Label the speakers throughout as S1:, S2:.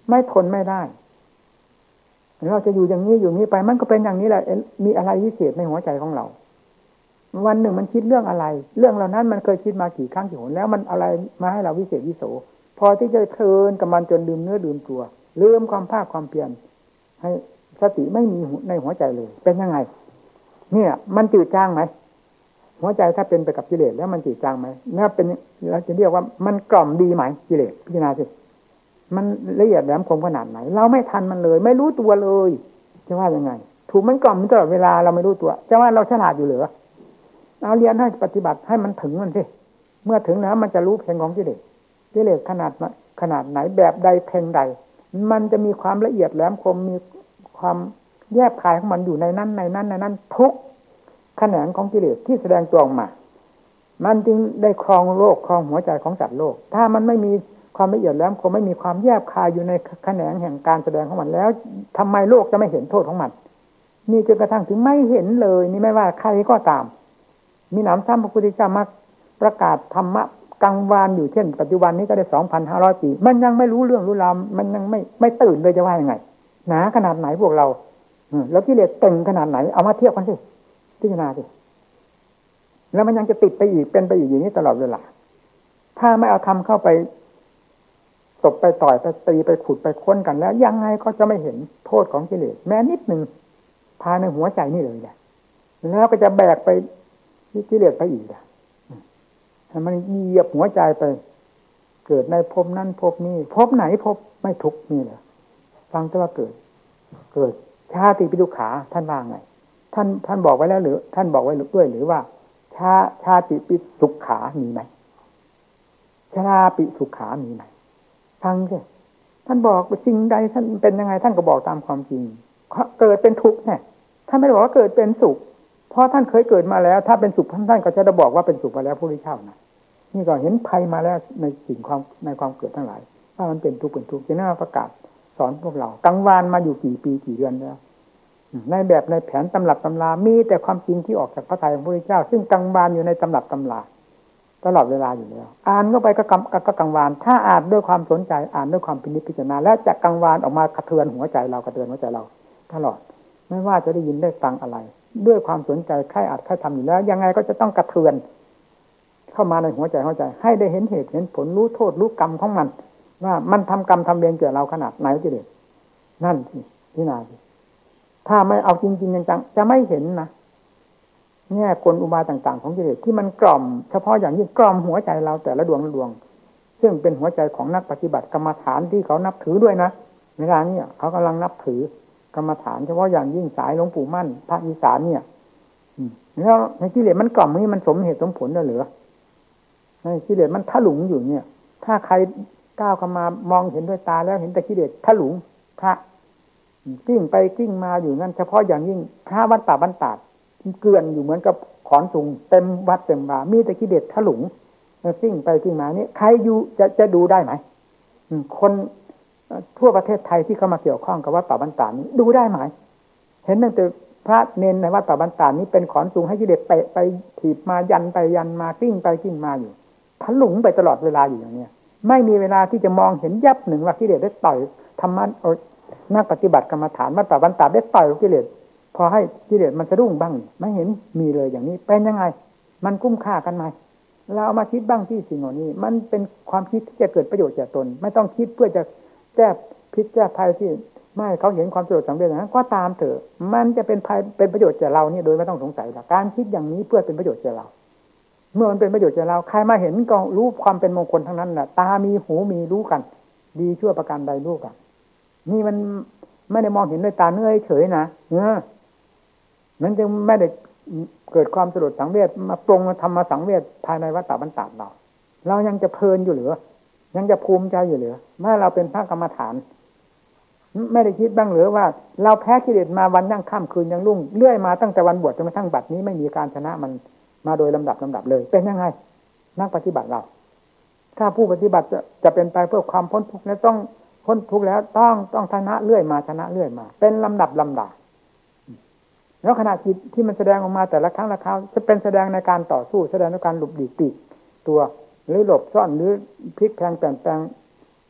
S1: ไม่ทนไม่ได้เราจะอยู่อย่างนี้อยู่นี้ไปมันก็เป็นอย่างนี้แหละมีอะไรวิเศษในหัวใจของเราวันหนึ่งมันคิดเรื่องอะไรเรื่องเหล่านั้นมันเคยคิดมากี่ครั้งกี่หนแล้วมันอะไรมาให้เราวิเศษวิโสพอที่จะเพลินกับมันจนลืมเนื้อลืมตัวลืมความภาคความเพียรให้สติไม่มีในหัวใจเลยเป็นยังไงเนี่ยมันจืดจางไหมหัวใจถ้าเป็นไปกับกิเลสแล้วมันจืดจางไหมน่าเป็นเราจะเรียกว่ามันกล่อมดีไหมกิเลสพิจารณาสิมันละเอียดแหลมคมขนาดไหนเราไม่ทันมันเลยไม่รู้ตัวเลยจะว่ายังไงถูกมันกล่อมตลอดเวลาเราไม่รู้ตัวจะว่าเราฉลาดอยู่เหรอเอาเรียนให้ปฏิบัติให้มันถึงมันสิเมื่อถึงแล้วมันจะรู้เพลงของกิเลสกิเลสขนาดไหนแบบใดเพลงใดมันจะมีความละเอียดแหลมคมมีความแยบคายของมันอยู่ในนั้นทุกแขนงของกิเลสที่แสดงตัวออกมามันจึงได้ครองโลกครองหัวใจของสัตว์โลกถ้ามันไม่มีความละเอียดแหลมคมไม่มีความแยบคายอยู่ในแขนงแห่งการแสดงของมันแล้วทำไมโลกจะไม่เห็นโทษของมันนี่จนกระทั่งถึงไม่เห็นเลยนี่ไม่ว่าใครก็ตามมีหนำซ้ำพระพุทธเจ้ามาประกาศธรรมะกลางวานอยู่เช่นปัจจุบันนี้ก็ได้ 2,500 ปีมันยังไม่รู้เรื่องรู้ราวมันยังไม่ตื่นเลยจะว่ายังไงหนาขนาดไหนพวกเราแล้วกิเลสเต็งขนาดไหนเอามาเทียบกันสิพิจารณาสิแล้วมันยังจะติดไปอีกเป็นไปอีกอย่างนี้ตลอดเวลาถ้าไม่เอาทำเข้าไปตบไปต่อยไปตีไปขุดไปค้นกันแล้วยังไงก็จะไม่เห็นโทษของกิเลสแม้นิดหนึ่งภายในหัวใจนี่เลยแหละแล้วก็จะแบกไปกิเลสไปอีกให้มันเหยียบหัวใจไปเกิดในภพนั้นภพนี้ภพไหนภพไม่ทุกข์นี่แหละฟังแต่ว่าเกิดชาติปิทุกขาท่านว่าไงท่านบอกไว้แล้วหรือท่านบอกไว้ด้วยหรือว่าชาติปิสุขขามีไหมชราปิสุขขามีไหมฟังสิท่านบอกสิ่งใดท่านเป็นยังไงท่านก็บอกตามความจริงเกิดเป็นทุกข์เนี่ยท่านไม่ได้บอกว่าเกิดเป็นสุขเพราะท่านเคยเกิดมาแล้วถ้าเป็นสุขท่านก็จะได้บอกว่าเป็นสุขมาแล้วพระพุทธเจ้านะนี่ก็เห็นภัยมาแล้วในสิ่งในความเกิดทั้งหลายว่ามันเป็นทุกข์จะน่าประกาศสอนพวกเรากังวานมาอยู่กี่ปีกี่เดือนแล้วในแบบในแผนตำรับตำรามีแต่ความจริงที่ออกจากพระทัยของพระพุทธเจ้าซึ่งกังวานอยู่ในตำรับตำราตลอดเวลาอยู่แล้วอ่านเข้าไปก็กังวานถ้าอ่านด้วยความสนใจอ่านด้วยความพิจารณาและจะกังวานออกมากระเทือนหัวใจเรากระเทือนหัวใจเราตลอดไม่ว่าจะได้ยินได้ฟังอะไรด้วยความสนใจใคร่อ่านใคร่ทำอยู่แล้วยังไงก็จะต้องกระเทือนเข้ามาในหัวใจให้ได้เห็นเหตุเห็นผลรู้โทษรู้กรรมของมันว่ามันทำกรรมทำเวรแก่เราขนาดไหนกิเลสนั่นสิที่นาสิถ้าไม่เอาจริงๆจังๆจะไม่เห็นนะแง่กลอุบายต่างๆของกิเลสที่มันกล่อมเฉพาะอย่างยิ่งกล่อมหัวใจเราแต่ละดวงละดวงซึ่งเป็นหัวใจของนักปฏิบัติกรรมฐานที่เขานับถือด้วยนะเวลานี้เขากำลังนับถือกรรมฐานเฉพาะอย่างยิ่งสายหลวงปู่มั่นภาคอีสานเนี่ยแล้วในกิเลสมันกล่อมนี่มันสมเหตุสมผลได้หรือในกิเลสมันถลุงอยู่เนี่ยถ้าใครก้าวเข้ามามองเห็นด้วยตาแล้วเห็นแต่กิเลสถลุงพระกิ้งไปกิ้งมาอยู่นั่นเฉพาะอย่างยิ่งพระวัดป่าบ้านตาดเกลื่อนอยู่เหมือนกับขอนสูงเต็มวัดเต็มบามีแต่กิเลสถลุงกิ้งไปกิ้งมานี่ใครอยู่จะดูได้ไหมคนทั่วประเทศไทยที่เข้ามาเกี่ยวข้องกับวัดป่าบ้านตาดนี้ดูได้ไหมเห็นตั้งแต่พระเนนในวัดป่าบ้านตาดนี้เป็นขอนสูงให้กิเลสไปถีบมายันไปยันมากิ้งไปกิ้งมาอยู่ถลุงไปตลอดเวลาอยู่อย่างนี้ไม่มีเวลาที่จะมองเห็นยับหนึ่งว่ากิเลสได้ต่อยธรรมะนักปฏิบัติกรรมฐานวัดป่าบ้านตาดได้ต่อยกิเลสพอให้กิเลสมันสะดุ้งบ้างไม่เห็นมีเลยอย่างนี้เป็นยังไงมันคุ้มค่ากันไหมเราเอามาคิดบ้างที่สิ่งเหล่านี้มันเป็นความคิดที่จะเกิดประโยชน์แก่ตนไม่ต้องคิดเพื่อจะแก้พิษแก้ภัยที่ไม่เขาเห็นความสะดวกสำเร็จนะก็ตามเถอะมันจะเป็นภัยเป็นประโยชน์แก่เรานี่โดยไม่ต้องสงสัยละการคิดอย่างนี้เพื่อเป็นประโยชน์แก่เราเมื่อมันเป็นประโยชน์แก่เราใครมาเห็นก็รู้ความเป็นมงคลทั้งนั้นน่ะตามีหูมีรู้กันดีชั่วประการใดรู้กันนี่มันไม่ได้มองเห็นด้วยตาเนื้อเฉยนะมันจึงไม่ได้เกิดความสลดสังเวชมาปรงธรรมสังเวชภายในวัฏฏะบรรดาเรายังจะเพลินอยู่หรือยังจะภูมิใจอยู่หรือเมื่อเราเป็นพระกรรมฐานไม่ได้คิดบ้างหรือว่าเราแพ้กิเลสมาวันยั่งค่ำคืนยังรุ่งเรื่อยมาตั้งแต่วันบวชจนกระทั่งบัดนี้ไม่มีการชนะมันมาโดยลำดับเลยเป็นยังไงนักปฏิบัติเราถ้าผู้ปฏิบัติจะเป็นไปเพื่อความพ้นทุกข์แล้วต้องพ้นทุกข์แล้วต้องชนะเรื่อยมาเป็นลำดับแล้วขณะจิตที่มันแสดงออกมาแต่ละครั้งละคราวจะเป็นแสดงในการต่อสู้แสดงในการหลบหลีกตัวหรือหลบซ่อนหรือพลิกแพลงเปลี่ยนแปลง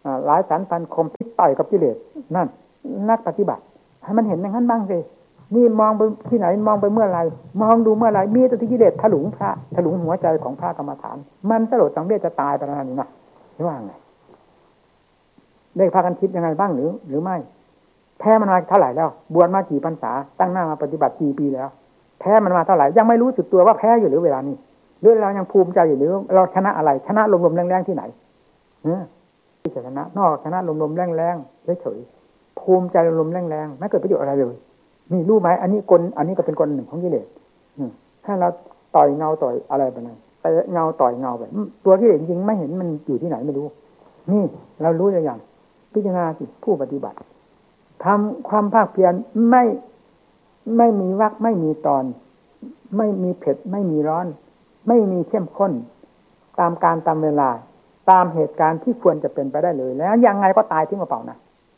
S1: หลายสันพันคมพิษต่อยกับกิเลสนั่นนักปฏิบัติให้มันเห็นอย่างนั้นบ้างสินี่มองไปที่ไหนมองไปเมื่อไรมองดูเมื่อไรมีแต่กิเลสถลุงพระถลุงหัวใจของพระกรรมฐานมันสลดสังเวชจะตายไปแล้วนี่นะว่าไงได้พากันคิดยังไงบ้างหรือไม่แพ้มันมาเท่าไหร่แล้วบวชมากี่พรรษาตั้งหน้ามาปฏิบัติกี่ปีแล้วแพ้มันมาเท่าไหร่ยังไม่รู้สึกตัวว่าแพ้อยู่หรือเวลานี้หรือเรายังภูมิใจอยู่หรือเราชนะอะไรชนะลมๆแรงๆที่ไหนที่ชนะนอกชนะลมๆแรงๆเฉยๆภูมิใจลมๆแรงๆไม่เกิดประโยชน์อะไรเลยนี่รู้ไหมอันนี้ก็เป็นกลหนึ่งของกิเลสถ้าเราต่อยเงาต่อยอะไรไปนั่นแต่เงาต่อยเงาไปตัวกิเลสจริงไม่เห็นมันอยู่ที่ไหนไม่รู้นี่เรารู้อย่างพิจารณาสิผู้ปฏิบัติทำความภาคเพียรไม่มีวรรคไม่มีตอนไม่มีเผ็ดไม่มีร้อนไม่มีเข้มข้นตามการตามเวลาตามเหตุการณ์ที่ควรจะเป็นไปได้เลยแล้วยังไงก็ตายทิ้งกระเป๋านะ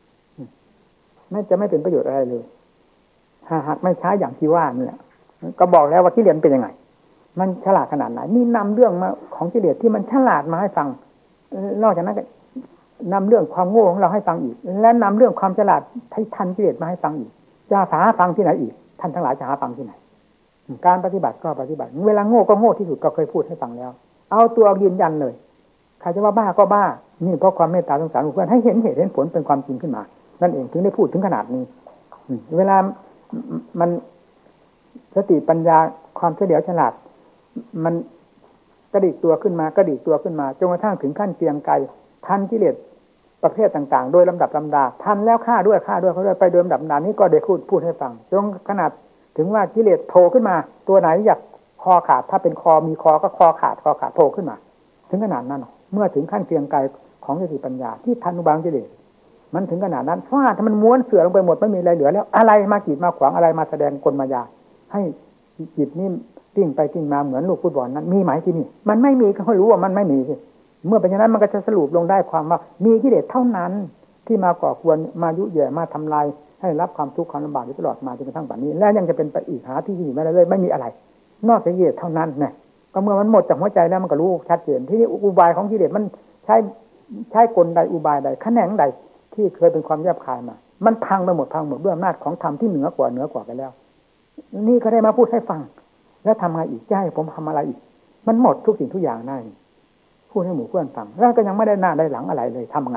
S1: ไม่เป็นประโยชน์อะไรเลยหากไม่ใช้อย่างที่ว่าเนี่ยก็บอกแล้วว่ากิเลสเป็นยังไงมันฉลาดขนาดไหนนี่นำเรื่องมาของกิเลสที่มันฉลาดมาให้ฟังนอกจากนั้นก็นำเรื่องความโง่ของเราให้ฟังอีกและนำเรื่องความฉลาดให้ทันกิเลสมาให้ฟังอีกจะหาฟังที่ไหนอีกท่านทั้งหลายจะหาฟังที่ไหนการปฏิบัติก็ปฏิบัติเวลาโง่ก็โง่ที่สุดก็เคยพูดให้ฟังแล้วเอาตัวยืนยันเลยใครจะว่าบ้าก็บ้านี่เพราะความเมตตาสงสารเพื่อนให้เห็นเหตุเห็นผลเป็นความจริงขึ้นมานั่นเองถึงได้พูดถึงขนาดนี้เวลามันสติปัญญาความเฉลียวฉลาดมันกระดิกตัวขึ้นมจนกระทั่งถึงขั้นเกรียงไกรทันกิเลสประเภทต่างๆโดยลำดับลำดาทันแล้วฆ่าด้วยเขาด้วยไปเดิมดับดานี้ก็ได้พูดให้ฟังจนขนาดถึงว่ากิเลสโผล่ขึ้นมาตัวไหนอยากคอขาดถ้าเป็นคอมีคอก็คอขาดโผล่ขึ้นมาถึงขนาดนั้นเมื่อถึงขั้นเกรียงไกรของสติปัญญาที่ทันอุบางกิเลสมันถึงขนาดนั้นฟาดมันม้วนเสื่อลงไปหมดไม่มีอะไรเหลือแล้วอะไรมากีดมาขวางอะไรมาแสดงกลมายาให้จิตนี่กิ้งไปกิ้งมาเหมือนลูกฟุตบอลนั้นมีไหมที่นี่มันไม่มีก็ให้รู้ว่ามันไม่มีสิเมื่อเป็นอย่างนั้นมันก็จะสรุปลงได้ความว่ามีกิเลสเท่านั้นที่มาก่อควรมายุแย่มาทำลายให้รับความทุกข์ความลำบากอยู่ตลอดมาจนกระทั่งปัจจุบันนี้และยังจะเป็นไปอีกหาที่อยู่ไม่ได้เลยไม่มีอะไรนอกจากกิเลสเท่านั้นเนี่ยก็เมื่อมันหมดจากหัวใจแล้วมันก็รู้ชัดเจนที่นี่อุบายของกิเลสมันใช้กลใดอุบายใดแขนงใดที่เคยเป็นความแยบคายมามันพังไปหมดด้วยอำนาจของธรรมที่เหนือกว่าไปแล้วนี่ก็ได้มาพูดให้ฟังแล้วทำไงอีกจะให้ผมทำอะไรอีกมันหมดทุกสิ่งทุกอย่างได้พูดให้หมู่เพื่อนฟังแล้วก็ยังไม่ได้หน้าได้หลังอะไรเลยทำไง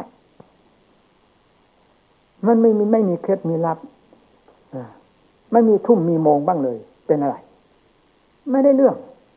S1: มันไม่มีเคล็ดมีลับไม่มีทุ่มมีโมงบ้างเลยเป็นอะไรไม่ได้เรื่อง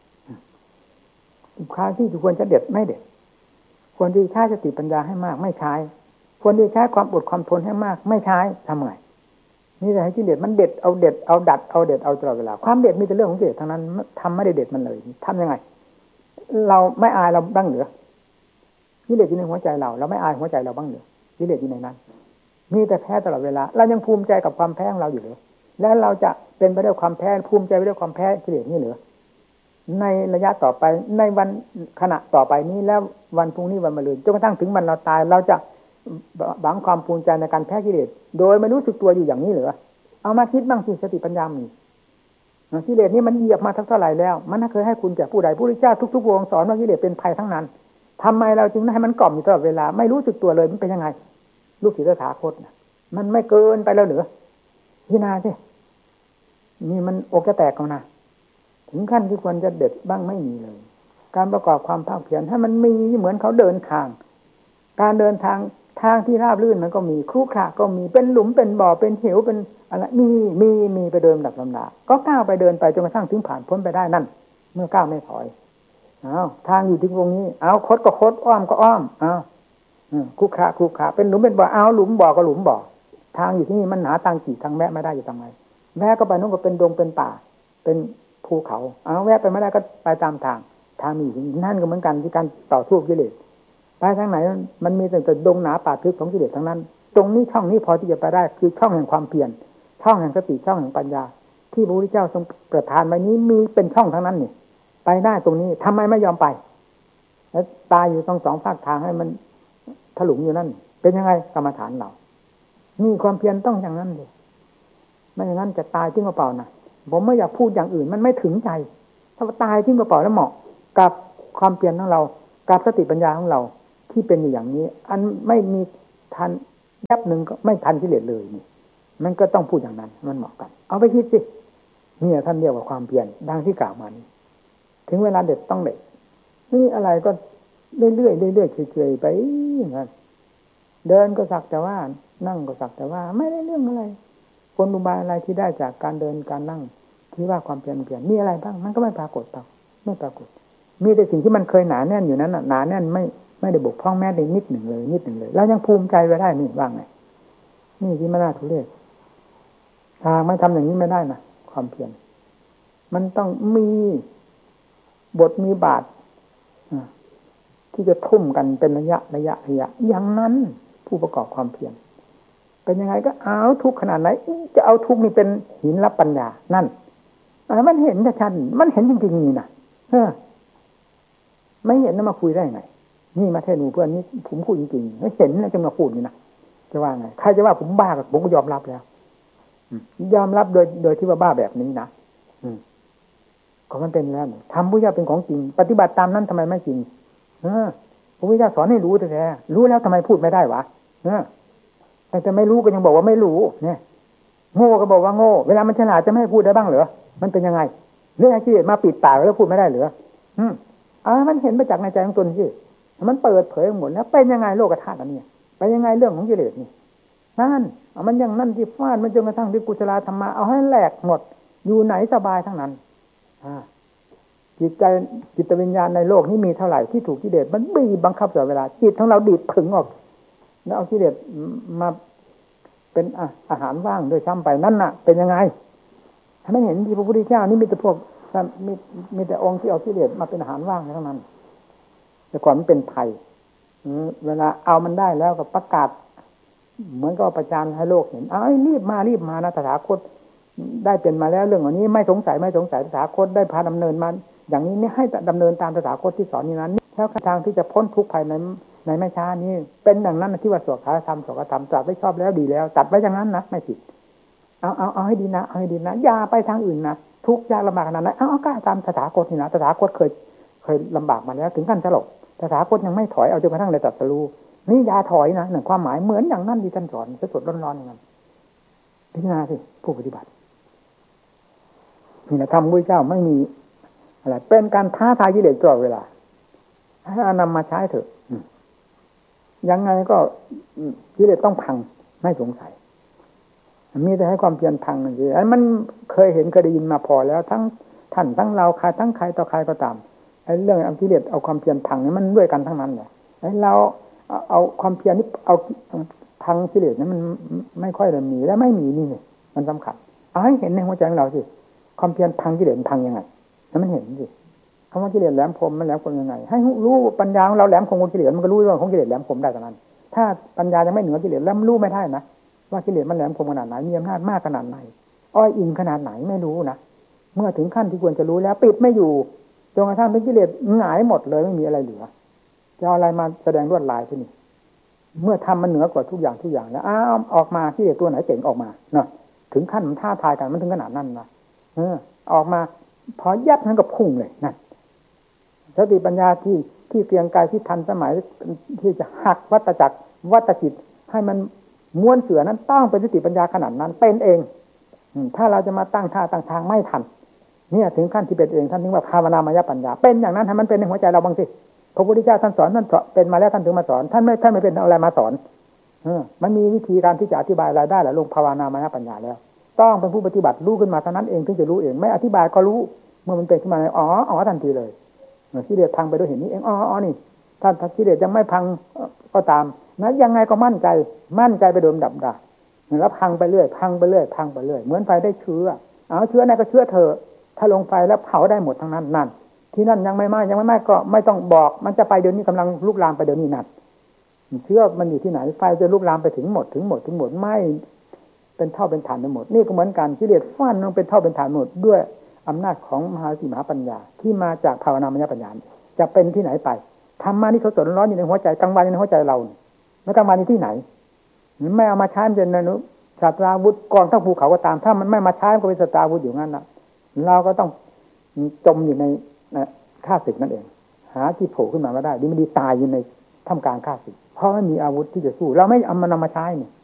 S1: ค่าที่ควรจะเด็ดไม่เด็ดควรที่ใช้สติปัญญาให้มากไม่ใช้ควรที่ใช้ความอดความทนให้มากไม่ใช้ทำไงนี่แต่ให้กิเลสมันเด็ดเอาดัดเอาตลอดเวลาความเด็ดมีแต่เรื่องของกิเลสทั้งนั้นทำไม่ได้เด็ดมันเลยทำยังไงเราไม่อายเราบ้างเหรือกิเลสอยู่ในหัวใจเราไม่อายหัวใจเราบ้างเหรือกิเลสอยู่ในนั้นมีแต่แพ้ตลอดเวลาเรายังภูมิใจกับความแพ้ของเราอยู่เหรอแล้วเราจะเป็นไปด้วยความแพ้ภูมิใจไปด้วยความแพ้กิเลสนี่เหรอในระยะต่อไปในวันขณะต่อไปนี้แล้ววันพรุ่งนี้วันมะรืนจนกระทั่งถึงวันเราตายเราจะหวังความภูมิใจในการแพ้กิเลสโดยไม่รู้สึกตัวอยู่อย่างนี้เหรอเอามาคิดบ้างสิสติปัญญามีกิเลสนี่มันเหยียบมาเท่าไหร่แล้วมันเคยให้คุณแก่ผู้ใดผู้ริเจ้าทุกๆวงสอนว่ากิเลสเป็นภัยทั้งนั้นทำไมเราจึงให้มันกล่อมอยู่ตลอดเวลาไม่รู้สึกตัวเลยมันเป็นยังไงลูกศิษย์ตถาคตมันไม่เกินไปแล้วเหรอพิจารณาสินี่มันอกจะแตกแล้วนะถึงขั้นที่ควรจะเด็ดบ้างไม่มีเลยการประกอบความภาคเพียรให้มันมีเหมือนเขาเดินทางการเดินทางที่ราบรื่นมันก็มีครุขระก็มีเป็นหลุมเป็นบ่อเป็นเหวเป็นอะไรมีไปเดินดับลำดาก็ก้าวไปเดินไปจนกระทั่งถึงผ่านพ้นไปได้นั่นเมื่อก้าวไม่ถอยทางอยู่ที่ตรงนี้คดก็คดอ้อมก็อ้อมครุขระเป็นหลุมเป็นบ่อหลุมบ่อก็หลุมบ่อทางอยู่ที่นี่มันหาทางขี่ทางแวะไม่ได้อยู่ทางไหนแวะก็ไปนู่นก็เป็นดงเป็นป่าเป็นภูเขาแวะไปไม่ได้ก็ไปตามทางมีนั่นก็เหมือนกันที่การต่อสู้กิเลสไปทางไหนมันมีแต่ดงหนาป่าทึบของกิเลสทั้งนั้นตรงนี้ช่องนี้พอที่จะไปได้คือช่องแห่งความเพียรช่องแห่งสติช่องแห่งปัญญาที่พระพุทธเจ้าทรงประทานไว้นี้มีเป็นช่องทั้งนั้นนี่ไปได้ตรงนี้ทำไมไม่ยอมไปแล้วตายอยู่สองภาคทางให้มันถลุงอยู่นั่นเป็นยังไงกรรมฐานเรานี่ความเพียรต้องอย่างนั้นเลยไม่อย่างนั้นจะตายทิ้งกระเป๋านะผมไม่อยากพูดอย่างอื่นมันไม่ถึงใจถ้าตายทิ้งกระเป๋าแล้วเหมาะกับความเพียรของเรากับสติปัญญาของเราที่ที่เป็นอย่างนี้อันไม่มีทันยับหนึ่งก็ไม่ทันกิเลสเลยนี่มันก็ต้องพูดอย่างนั้นมันเหมาะกันเอาไปคิดสิเนี่ยท่านเรียกว่าความเพียรดังที่กล่าวมานี้ถึงเวลาเด็ดต้องเด็ดนี่อะไรก็เรื่อยๆเรื่อยๆเฉยๆไปอย่างนั้นเดินก็สักแต่ว่านั่งก็สักแต่ว่าไม่ได้เรื่องอะไรคนอุบายอะไรที่ได้จากการเดินการนั่งที่ว่าความเพียรมีอะไรบ้างมันก็ไม่ปรากฏต่อไม่ปรากฏมีแต่สิ่งที่มันเคยหนาแน่นอยู่นั้นหนาแน่นไม่ได้บกพร่องแม้แต่นิดหนึ่งเลยแล้วยังภูมิใจไว้ได้นี่ว่าไงนี่ที่มันน่าทุเรศไม่ทำอย่างนี้ไม่ได้นะความเพียรมันต้องมีบทมีบาทที่จะทุ่มกันเป็นระยะอย่างนั้นผู้ประกอบความเพียรเป็นยังไงก็เอาทุกขนาดไหนจะเอาทุกนี่เป็นหินรับปัญญานั่นมันเห็นชัดมันเห็นจริงๆนี่นะไม่เห็นแล้วมาคุยได้ไงนี่มาเทศนูเพื่อนนี่ผมคุยจริงๆไม่เห็นแล้วจะมาพูดนี่นะจะว่าไงใครจะว่าผมบ้าผมก็ยอมรับแล้วยอมรับโดยที่ว่าบ้าแบบนี้นะก็มันเป็นแล้วทำพุทธเจ้าเป็นของจริงปฏิบัติตามนั้นทำไมไม่จริงพระพุทธเจ้าสอนให้รู้แท้ๆรู้แล้วทำไมพูดไม่ได้วะแต่ไม่รู้ก็ยังบอกว่าไม่รู้เนี่ยโง่ก็บอกว่าโง่เวลามันฉลาดจะไม่ให้พูดได้บ้างเหรอมันเป็นยังไงเรื่องกิเลสมาปิดปากแล้วพูดไม่ได้เหรอมันเห็นมาจากในใจของตนสิมันเปิดเผยหมดแล้วเป็นยังไงโลกธาตุอันนี้เป็นยังไงเรื่องของกิเลสนี่นั่นมันอย่างนั่นที่ฟาดมันจนกระทั่งที่กุศลธรรมะเอาให้แหลกหมดอยู่ไหนสบายทั้งนั้นจิตวิญญาณในโลกนี้มีเท่าไหร่ที่ถูกกิเลสมันบีบบังคับตลอดเวลาจิตของเราดีดผึ่งออกแล้วเอากิเลสมาเป็นอาหารว่างโดยซ้ำไปนั่นน่ะเป็นยังไงถ้าไม่เห็นที่พระพุทธเจ้านี่มีแต่พวกมีแต่องค์ที่เอากิเลสมาเป็นอาหารว่างเท่านั้นแต่ก่อนมันเป็นภัยเวลาเอามันได้แล้วก็ประกาศเหมือนกับประจานให้โลกเห็นรีบมานะตถาคตได้เป็นมาแล้วเรื่องอันนี้ไม่สงสัยตถาคตได้พาดำเนินมาอย่างนี้นี่ให้ดำเนินตามตถาคตที่สอนนี้นั้นแล้วทางที่จะพ้นทุกข์ภายในไม่ช้านี้เป็นอย่างนั้นที่ว่าสวดคาธรรมตัดไว้ชอบแล้วดีแล้วตัดไว้อย่างนั้นนะไม่ผิดเอาให้ดีนะอย่าไปทางอื่นนะทุกข์ยากลำบากขนาดไหนเอากล้าตามตถาคตนี่นะตถาคตเคยลำบากมาแล้วถึงขั้นสลบตถาคตยังไม่ถอยเอาจนกระทั่งเลยตรัสรู้นี่อย่าถอยนะหนึ่งความหมายเหมือนอย่างนั้นที่ท่านสอนสดๆร้อนๆอย่างนั้นพิจารณาสิผู้ปฏิบัตินี่นะธรรมพระพุทธเจ้าไม่มีอะไรเป็นการท้าทายกิเลสตลอดเวลาให้นำมาใช้เถอะยังไงก็กิเลสต้องพังไม่สงสัยมีแต่ให้ความเพียรพังนั่นเองอันมันเคยเห็นเคยได้ยินมาพอแล้วทั้งท่านทั้งเราใครทั้งใครต่อใครก็ตามไอ้เรื่องกิเลสเอาความเพียรพังนี่มันด้วยกันทั้งนั้นแหละไอ้เราเอาความเพียรนี่เอาพังกิเลสนั้นมันไม่ค่อยจะมีและไม่มีนี่มันสำคัญเอาให้เห็นในหัวใจของเราสิความเพียรพังกิเลสพังยังไงให้มันเห็นสิคำว่ากิเลสแหลมคมมันแหลมคมยังไงให้รู้ปัญญาของเราแหลมคมของกิเลสมันก็รู้เรื่องของกิเลสแหลมคมได้เท่านั้นถ้าปัญญายังไม่เหนือกิเลสแล้วรู้ไม่ได้นะว่ากิเลสมันแหลมคมขนาดไหนมีอำนาจมากขนาดไหนอ้อยอิงขนาดไหนไม่รู้นะเมื่อถึงขั้นที่ควรจะรู้แล้วปิดไม่อยู่จนกระทั่งเป็นกิเลสหงายหมดเลยไม่มีอะไรเหลือจะเอาอะไรมาแสดงลวดลายที่นี่เมื่อทำมันเหนือกว่าทุกอย่างแล้วออกมากิเลสตัวไหนเก่งออกมาเนาะถึงขั้นมันท้าทายกันมันถึงขนาดนั้นนะออกมาพอยัดนั้นก็พุ่งเลยนั่นสติปัญญาที่เพียงกายที่ทันสมัยที่จะหักวัฏจักรวัฏจิตให้มันม้วนเสือนั้นต้องเป็นสติปัญญาขนาดนั้นเป็นเองถ้าเราจะมาตั้งท่าตั้งทางไม่ทันเนี่ยถึงขั้นที่เป็นเองท่านถึงว่าภาวนามยปัญญาเป็นอย่างนั้นให้มันเป็นในหัวใจเราบ้างสิพระพุทธเจ้าท่านสอนท่านเป็นมาแล้วท่านถึงมาสอนท่านไม่เป็นอะไรมาสอนมันมีวิธีการที่จะอธิบายอะไรได้แหละลงภาวนามยปัญญาแล้วต้องเป็นผู้ปฏิบัติรู้ขึ้นมาเท่านั้นเองถึงจะรู้เองไม่อธิบายก็รู้เมื่อมันเป็นขึ้นมาอ๋อทันทีเลยกิเลสพังไปด้วยเห็นนี้เองอ๋อนี่ท่านกิเลสยังไม่พังก็ตามนะยังไงก็มั่นใจไปโดยดับดาแล้วพังไปเรื่อยเหมือนไฟได้เชื้อเชื้อไหนก็เชื้อเถอะถ้าลงไฟแล้วเผาได้หมดทั้งนั้นนั่นที่นั่นยังไม่ไหม้ก็ไม่ต้องบอกมันจะไปเดี๋ยวนี้กำลังลุกลามไปเดี๋ยวนี้นั่นเชื้อมันอยู่ที่ไหนไฟจะลุกลามไปถึงหมดไม่เป็นเท่าเป็นฐานไปหมดนี่ก็เหมือนกันกิเลสฟันลงเป็นเท่าเป็นฐานหมดด้วยอำนาจของมหาสติมหาปัญญาที่มาจากภาวนามยปัญญาจะเป็นที่ไหนไปธรรมะนี่เขาสดร้อนอยู่ในหัวใจกลางวันในหัวใจเราไม่กลางวันที่ไหนไม่เอามาใช้มันเป็นสัตราวุธกองทั้งภูเขาก็ตามถ้ามันไม่มาใช้ก็เป็นสัตราวุธอยู่งั้นนะเราก็ต้องจมอยู่ในข้าศึกนั่นเองหาที่โผล่ขึ้นมาไม่ได้ดีไม่ดีตายอยู่ในทำการฆ่าศึกเพราะไม่มีอาวุธที่จะสู้เราไม่เอามันนำมาใช้เนี่ย